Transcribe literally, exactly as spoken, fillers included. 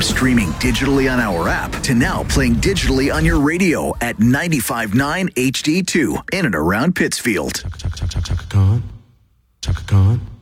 streaming digitally on our app to now playing digitally on your radio at ninety-five point nine H D two in and around Pittsfield. Chaka, chaka, chaka, chaka Khan. Chaka Khan.